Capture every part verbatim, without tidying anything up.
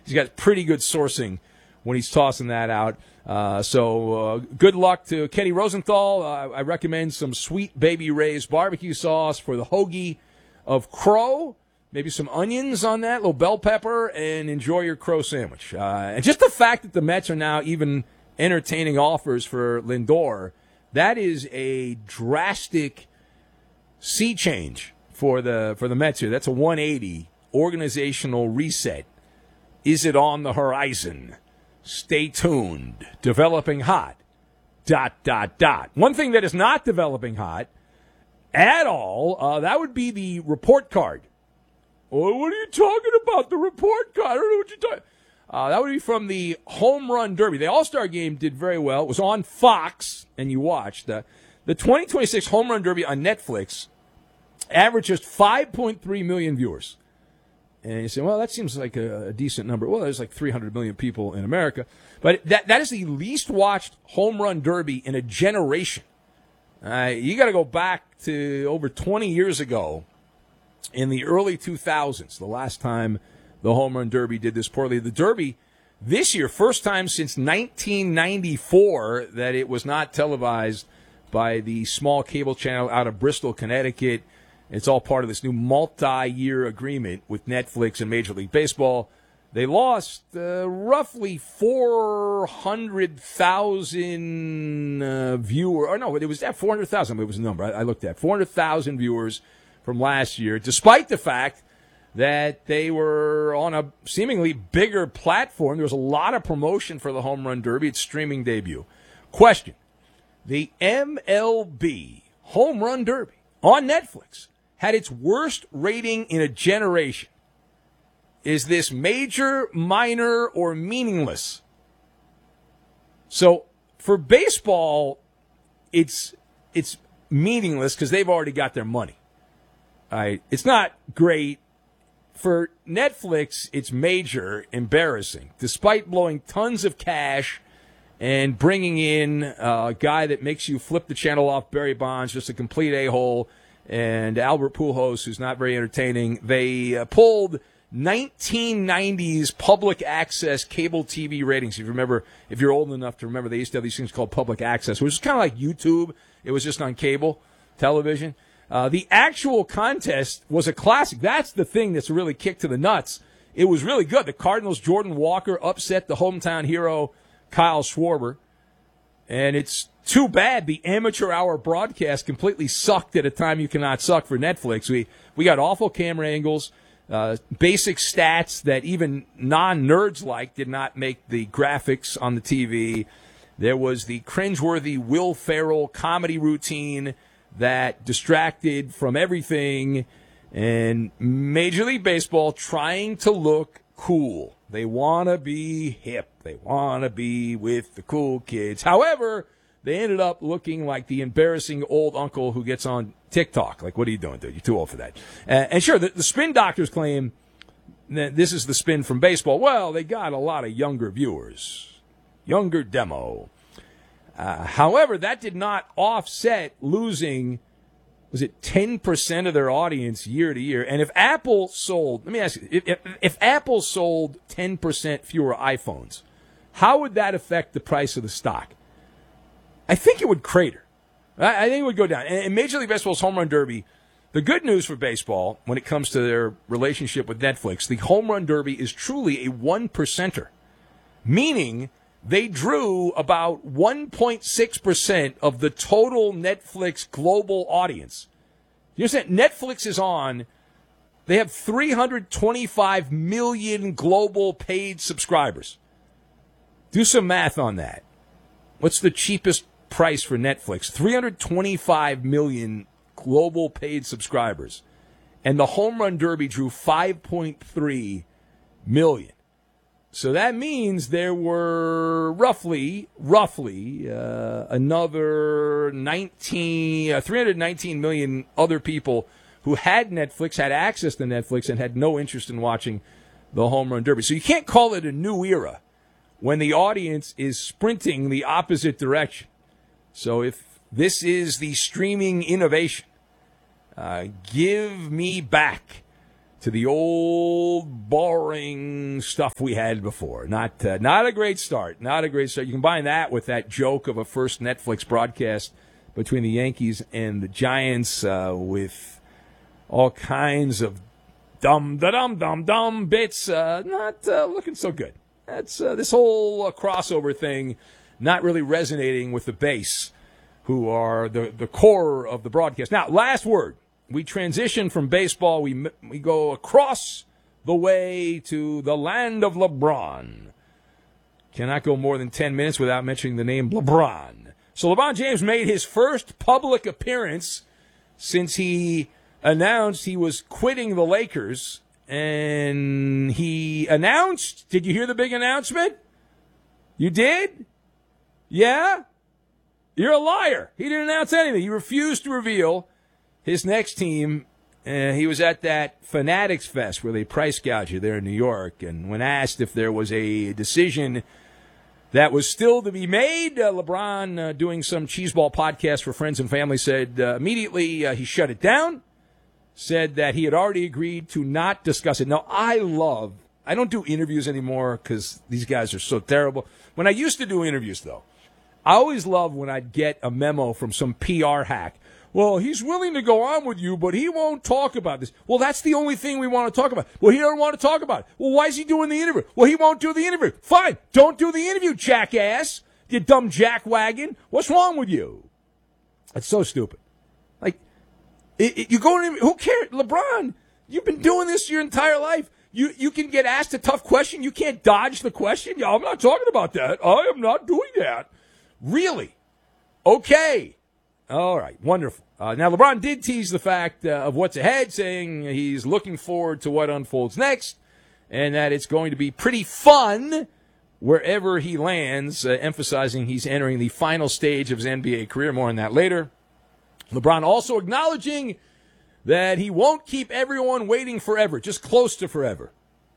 he's got pretty good sourcing when he's tossing that out. Uh, so uh, good luck to Kenny Rosenthal. Uh, I recommend some Sweet Baby Ray's barbecue sauce for the hoagie of crow. Maybe some onions on that, a little bell pepper, and enjoy your crow sandwich. Uh, and just the fact that the Mets are now even entertaining offers for Lindor, that is a drastic sea change for the for the Mets here. That's a one eighty organizational reset. Is it on the horizon? Stay tuned. Developing hot. Dot, dot, dot. One thing that is not developing hot at all, uh, that would be the report card. Oh, what are you talking about? The report card? I don't know what you're talking uh, That would be from the Home Run Derby. The All-Star Game did very well. It was on Fox, and you watched. Uh, the twenty twenty-six Home Run Derby on Netflix averaged just five point three million viewers. And you say, well, that seems like a, a decent number. Well, there's like three hundred million people in America. But that that is the least watched Home Run Derby in a generation. Uh, you got to go back to over twenty years ago in the early two thousands, the last time the Home Run Derby did this poorly. The Derby this year, first time since nineteen ninety-four that it was not televised by the small cable channel out of Bristol, Connecticut. It's all part of this new multi-year agreement with Netflix and Major League Baseball. They lost uh, roughly four hundred thousand uh, viewers. Or no, it was at four hundred thousand. It was the number I, I looked at. four hundred thousand viewers from last year, despite the fact that they were on a seemingly bigger platform. There was a lot of promotion for the Home Run Derby, its streaming debut. Question. The M L B Home Run Derby on Netflix had its worst rating in a generation. Is this major, minor, or meaningless? So for baseball, it's it's meaningless because they've already got their money. All right? It's not great. For Netflix, it's major, embarrassing. Despite blowing tons of cash and bringing in a guy that makes you flip the channel off, Barry Bonds, just a complete a-hole, and Albert Pujols, who's not very entertaining, they uh, pulled nineteen nineties public access cable T V ratings. If you remember, if you're old enough to remember, they used to have these things called public access, which is kind of like YouTube. It was just on cable television. Uh, the actual contest was a classic. That's the thing that's really kicked to the nuts. It was really good. The Cardinals' Jordan Walker upset the hometown hero, Kyle Schwarber. And it's too bad the amateur hour broadcast completely sucked at a time you cannot suck for Netflix. We we got awful camera angles, uh, basic stats that even non-nerds like did not make the graphics on the T V. There was the cringeworthy Will Ferrell comedy routine that distracted from everything. And Major League Baseball trying to look cool. They want to be hip. They want to be with the cool kids. However, they ended up looking like the embarrassing old uncle who gets on TikTok. Like, what are you doing, dude? You're too old for that. Uh, and sure, the, the spin doctors claim that this is the spin from baseball. Well, they got a lot of younger viewers. Younger demo. Uh, however, that did not offset losing, was it ten percent of their audience year to year? And if Apple sold, let me ask you, if, if, if Apple sold ten percent fewer iPhones, how would that affect the price of the stock? I think it would crater. I, I think it would go down. And, and Major League Baseball's Home Run Derby, the good news for baseball when it comes to their relationship with Netflix, the Home Run Derby is truly a one-percenter, meaning they drew about one point six percent of the total Netflix global audience. You understand? Netflix is on, they have three hundred twenty-five million global paid subscribers. Do some math on that. What's the cheapest price for Netflix? three hundred twenty-five million global paid subscribers. And the Home Run Derby drew five point three million. So that means there were roughly, roughly uh, another nineteen, uh, three hundred nineteen million other people who had Netflix, had access to Netflix, and had no interest in watching the Home Run Derby. So you can't call it a new era when the audience is sprinting the opposite direction. So if this is the streaming innovation, uh, give me back to the old boring stuff we had before. Not uh, not a great start. Not a great start. You combine that with that joke of a first Netflix broadcast between the Yankees and the Giants uh, with all kinds of dumb, da-dum, dum, dum bits. Uh, not uh, looking so good. That's uh, this whole uh, crossover thing not really resonating with the base, who are the, the core of the broadcast. Now, last word. We transition from baseball. We we go across the way to the land of LeBron. Cannot go more than ten minutes without mentioning the name LeBron. So LeBron James made his first public appearance since he announced he was quitting the Lakers. And he announced, did you hear the big announcement? You did? Yeah? You're a liar. He didn't announce anything. He refused to reveal his next team. Uh, he was at that Fanatics Fest where they price gouge you there in New York. And when asked if there was a decision that was still to be made, uh, LeBron, uh, doing some cheeseball podcast for friends and family, said uh, immediately uh, he shut it down, said that he had already agreed to not discuss it. Now, I love, I don't do interviews anymore because these guys are so terrible. When I used to do interviews, though, I always loved when I'd get a memo from some P R hack. Well, he's willing to go on with you, but he won't talk about this. Well, that's the only thing we want to talk about. Well, he doesn't want to talk about it. Well, why is he doing the interview? Well, he won't do the interview. Fine, don't do the interview, jackass. You dumb jackwagon. What's wrong with you? That's so stupid. Like, it, it, you go in, who cares? LeBron, you've been doing this your entire life. You you can get asked a tough question. You can't dodge the question. Yeah, I'm not talking about that. I am not doing that. Really? Okay. All right, wonderful. Uh, now, LeBron did tease the fact uh, of what's ahead, saying he's looking forward to what unfolds next and that it's going to be pretty fun wherever he lands, uh, emphasizing he's entering the final stage of his N B A career. More on that later. LeBron also acknowledging that he won't keep everyone waiting forever, just close to forever,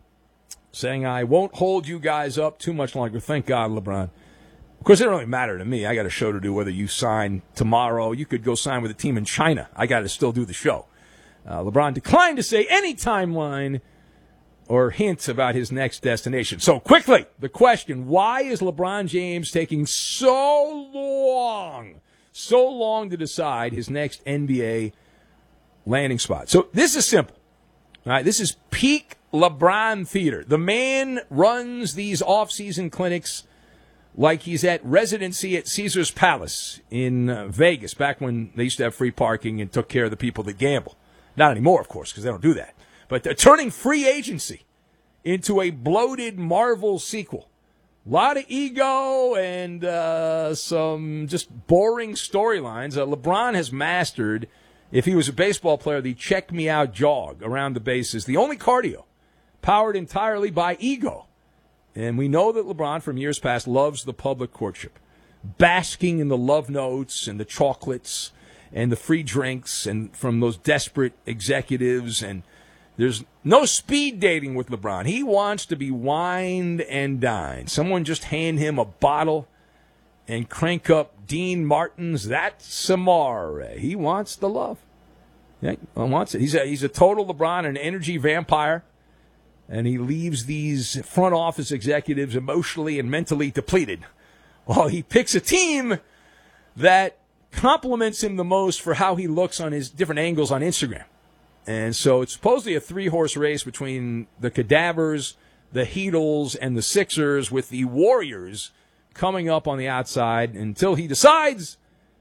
saying, I won't hold you guys up too much longer. Thank God, LeBron. Of course, it doesn't really matter to me. I got a show to do whether you sign tomorrow. You could go sign with a team in China. I got to still do the show. Uh, LeBron declined to say any timeline or hint about his next destination. So quickly, the question, why is LeBron James taking so long, so long to decide his next N B A landing spot? So this is simple. All right, this is peak LeBron theater. The man runs these off-season clinics like he's at residency at Caesar's Palace in uh, Vegas, back when they used to have free parking and took care of the people that gamble. Not anymore, of course, because they don't do that. But they're turning free agency into a bloated Marvel sequel. A lot of ego and uh, some just boring storylines. Uh, LeBron has mastered, if he was a baseball player, the check-me-out jog around the bases. The only cardio powered entirely by ego. And we know that LeBron, from years past, loves the public courtship, basking in the love notes and the chocolates and the free drinks and from those desperate executives. And there's no speed dating with LeBron. He wants to be wined and dined. Someone just hand him a bottle and crank up Dean Martin's That Samara. He wants the love. Yeah, he wants it. He's a, he's a total LeBron, an energy vampire. And he leaves these front office executives emotionally and mentally depleted. Well, he picks a team that compliments him the most for how he looks on his different angles on Instagram. And so it's supposedly a three-horse race between the Cadavers, the Heatles, and the Sixers, with the Warriors coming up on the outside until he decides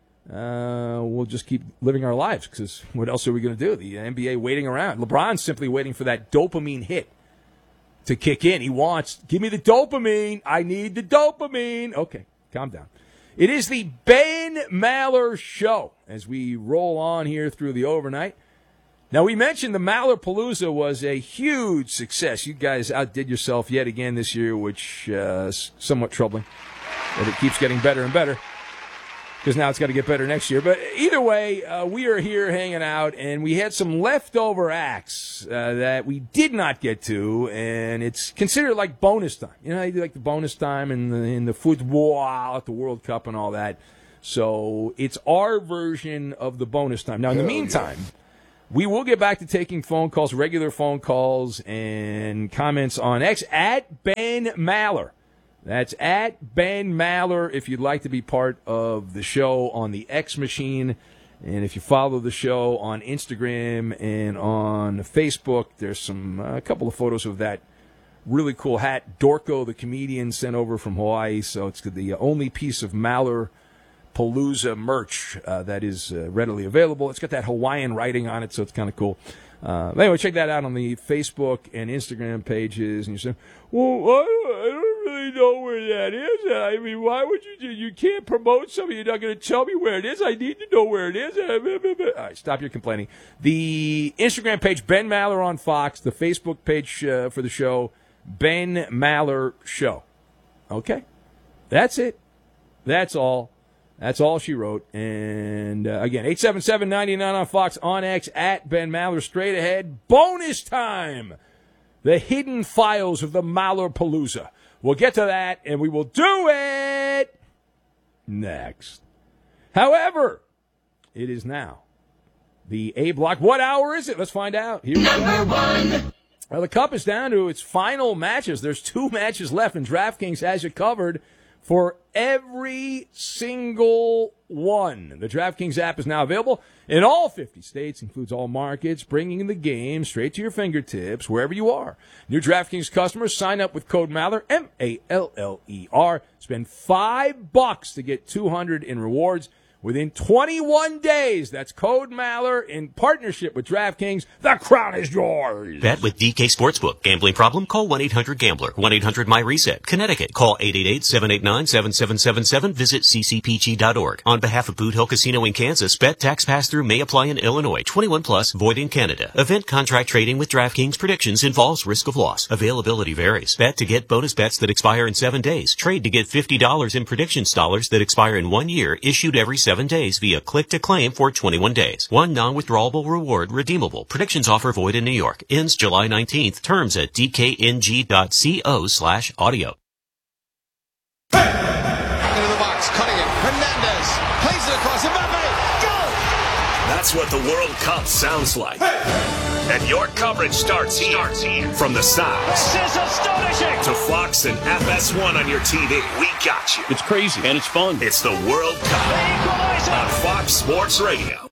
uh, we'll just keep living our lives, because what else are we going to do? The N B A waiting around. LeBron's simply waiting for that dopamine hit to kick in. He wants, give me the dopamine. I need the dopamine. Okay, calm down. It is the Ben Maller Show as we roll on here through the overnight. Now, we mentioned the Mallerpalooza was a huge success. You guys outdid yourself yet again this year, which uh, is somewhat troubling. But it keeps getting better and better, because now it's got to get better next year. But either way, uh, we are here hanging out, and we had some leftover acts uh, that we did not get to, and it's considered like bonus time. You know how you do like the bonus time in the, in the football at the World Cup and all that? So it's our version of the bonus time. Now, in the meantime, We will get back to taking phone calls, regular phone calls, and comments on X at Ben Maller. That's at Ben Maller if you'd like to be part of the show on the X machine. And if you follow the show on Instagram and on Facebook, there's some uh, a couple of photos of that really cool hat Dorco, the comedian, sent over from Hawaii. So it's the only piece of Maller Palooza merch uh, that is uh, readily available. It's got that Hawaiian writing on it, so it's kind of cool. Uh, anyway, check that out on the Facebook and Instagram pages. And you say, well, I don't really know where that is. I mean, why would you do? You can't promote something. You're not going to tell me where it is. I need to know where it is. All right, stop your complaining. The Instagram page, Ben Maller on Fox. The Facebook page uh, for the show, Ben Maller Show. Okay? That's it. That's all. That's all she wrote. And, uh, again, eight seven seven, nine nine on Fox, on X, at Ben Maller. Straight ahead, bonus time! The hidden files of the Maller Palooza. We'll get to that, and we will do it next. However, it is now the A block. What hour is it? Let's find out. Here we Number go. one. Well, the Cup is down to its final matches. There's two matches left, and DraftKings has you covered for every single one. The DraftKings app is now available in all fifty states, includes all markets, bringing the game straight to your fingertips wherever you are. New DraftKings customers sign up with code Maller, M A L L E R. Spend five bucks to get two hundred in rewards within twenty-one days. That's code Maller in partnership with DraftKings. The crown is yours. Bet with D K Sportsbook. Gambling problem? Call one eight hundred gambler. one eight hundred my reset. Connecticut. Call eight eight eight, seven eight nine, seven seven seven seven. Visit c c p g dot org. On behalf of Boot Hill Casino in Kansas, bet tax pass-through may apply in Illinois. twenty-one plus, void in Canada. Event contract trading with DraftKings predictions involves risk of loss. Availability varies. Bet to get bonus bets that expire in seven days. Trade to get fifty dollars in predictions dollars that expire in one year, issued every seven days via click to claim for twenty-one days. One non-withdrawable reward redeemable. Predictions offer void in New York. Ends July nineteenth. Terms at d k n g dot co slash audio. Into the box, cutting it. Hernandez plays it across. Mbappe, go! That's what the World Cup sounds like. And your coverage starts here. Starts here. From the sounds. This is astonishing. To Fox and F S one on your T V. We got you. It's crazy and it's fun. It's the World Cup on Fox Sports Radio.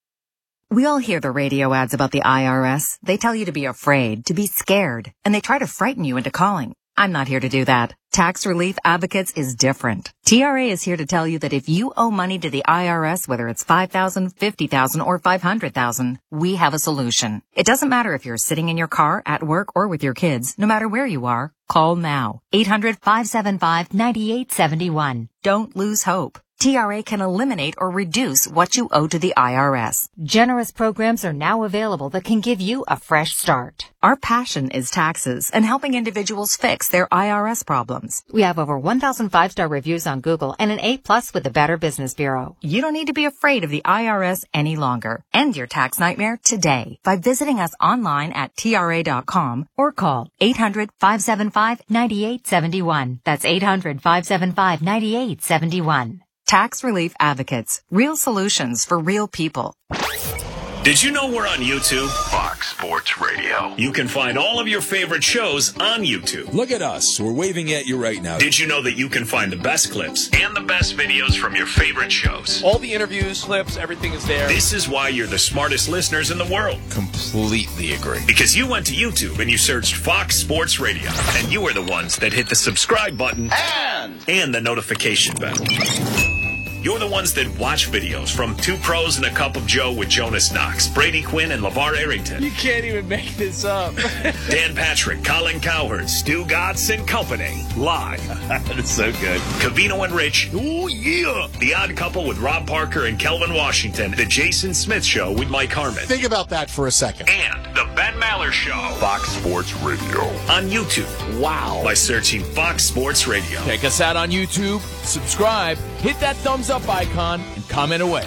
We all hear the radio ads about the I R S. They tell you to be afraid, to be scared, and they try to frighten you into calling. I'm not here to do that. Tax Relief Advocates is different. T R A is here to tell you that if you owe money to the I R S, whether it's five thousand dollars, fifty thousand dollars, or five hundred thousand dollars, we have a solution. It doesn't matter if you're sitting in your car, at work, or with your kids. No matter where you are, call now. eight hundred, five seven five, nine eight seven one. Don't lose hope. T R A can eliminate or reduce what you owe to the I R S. Generous programs are now available that can give you a fresh start. Our passion is taxes and helping individuals fix their I R S problems. We have over one thousand five-star reviews on Google and an A plus with the Better Business Bureau. You don't need to be afraid of the I R S any longer. End your tax nightmare today by visiting us online at T R A dot com or call eight hundred, five seven five, nine eight seven one. That's eight hundred, five seven five, nine eight seven one. Tax Relief Advocates. Real solutions for real people. Did you know we're on YouTube? Fox Sports Radio. You can find all of your favorite shows on YouTube. Look at us. We're waving at you right now. Did you know that you can find the best clips and the best videos from your favorite shows? All the interviews, clips, everything is there. This is why you're the smartest listeners in the world. Completely agree. Because you went to YouTube and you searched Fox Sports Radio. And you were the ones that hit the subscribe button And and the notification bell. You're the ones that watch videos from Two Pros and a Cup of Joe with Jonas Knox, Brady Quinn, and LeVar Arrington. You can't even make this up. Dan Patrick, Colin Cowherd, Stu Gatz and Company. Live. That's so good. Cavino and Rich. Oh, yeah. The Odd Couple with Rob Parker and Kelvin Washington. The Jason Smith Show with Mike Harmon. think about that for a second. And the Ben Maller Show. Fox Sports Radio. On YouTube. Wow. By searching Fox Sports Radio. Check us out on YouTube, subscribe, hit that thumbs up icon, and comment away.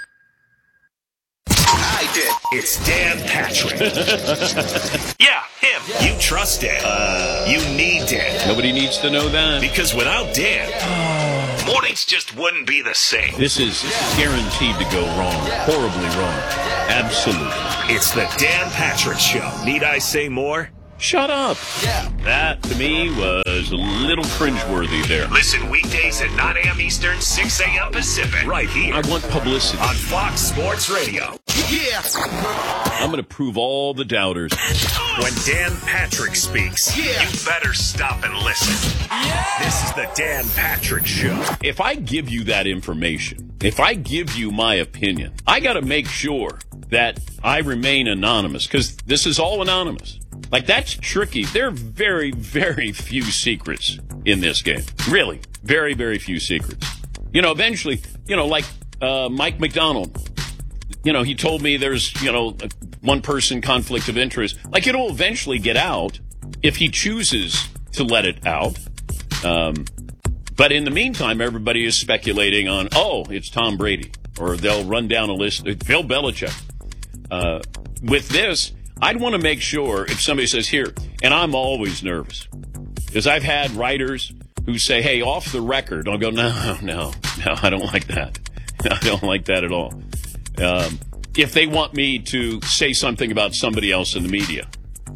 I did. It's Dan Patrick. Yeah, him. You trust Dan. Uh, you need Dan. Nobody needs to know that. Because without Dan, morning things just wouldn't be the same. This is guaranteed to go wrong, horribly wrong. Absolutely. It's the Dan Patrick Show. Need I say more? Shut up. Yeah. That, to me, was a little cringeworthy there. Listen weekdays at nine a.m. Eastern, six a.m. Pacific. Right here. I want publicity. On Fox Sports Radio. Yeah. I'm going to prove all the doubters. When Dan Patrick speaks, yeah. you better stop and listen. Yeah. This is the Dan Patrick Show. If I give you that information, if I give you my opinion, I got to make sure that I remain anonymous, because this is all anonymous. Like, that's tricky. There are very, very few secrets in this game. Really, very, very few secrets. You know, eventually, you know, like uh, Mike McDonald, you know, he told me there's, you know, one person conflict of interest. Like, it'll eventually get out if he chooses to let it out. Um, but in the meantime, everybody is speculating on, oh, it's Tom Brady. Or they'll run down a list. Bill Belichick. Uh, with this, I'd want to make sure if somebody says here, and I'm always nervous because I've had writers who say, hey, off the record. I'll go, no, no, no, I don't like that. I don't like that at all. Um, if they want me to say something about somebody else in the media.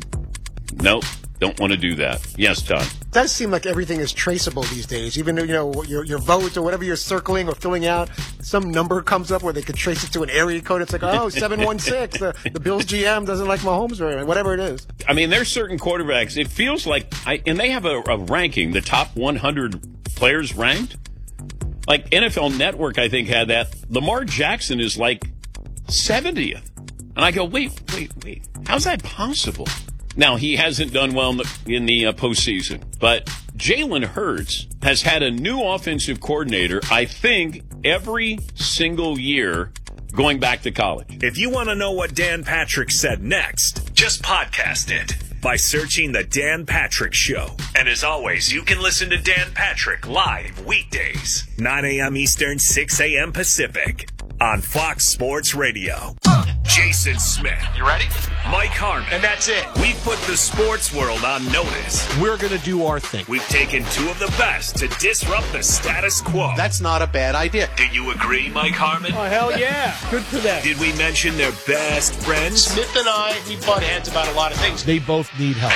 Nope, don't want to do that. Yes, Todd. It does seem like everything is traceable these days. Even, you know, your your votes or whatever you're circling or filling out, some number comes up where they could trace it to an area code. It's like, oh, seven one six. The, the Bills G M doesn't like Mahomes or whatever it is. I mean, there's certain quarterbacks. It feels like, I, and they have a, a ranking, the top one hundred players ranked. Like N F L Network, I think, had that. Lamar Jackson is like seventieth. And I go, wait, wait, wait. How's that possible? Now, he hasn't done well in the, in the uh, postseason, but Jalen Hurts has had a new offensive coordinator, I think, every single year going back to college. If you want to know what Dan Patrick said next, just podcast it by searching The Dan Patrick Show. And as always, you can listen to Dan Patrick live weekdays, nine a.m. Eastern, six a.m. Pacific on Fox Sports Radio. Jason Smith. You ready? Mike Harmon. And that's it. We've put the sports world on notice. We're going to do our thing. We've taken two of the best to disrupt the status quo. That's not a bad idea. Do you agree, Mike Harmon? Oh, hell yeah. Good for them. Did we mention they're best friends? Smith and I, we butt heads about a lot of things. They both need help.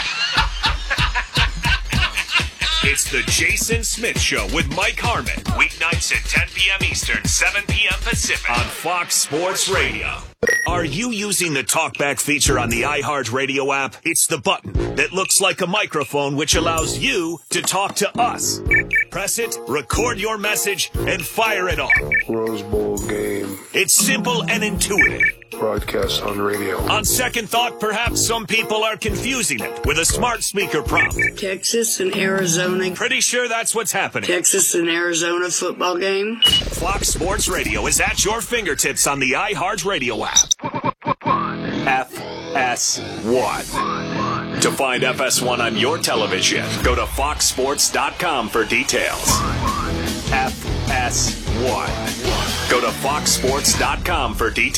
It's the Jason Smith Show with Mike Harmon. Weeknights at ten p.m. Eastern, seven p.m. Pacific on Fox Sports Radio. Are you using the TalkBack feature on the iHeartRadio app? It's the button that looks like a microphone which allows you to talk to us. Press it, record your message, and fire it off. Rose Bowl game. It's simple and intuitive. Broadcast on radio. On second thought, perhaps some people are confusing it with a smart speaker prompt. Texas and Arizona. Pretty sure that's what's happening. Texas and Arizona football game. Fox Sports Radio is at your fingertips on the iHeartRadio app. F S one. To find F S one on your television, go to fox sports dot com for details. F S one. Go to fox sports dot com for details.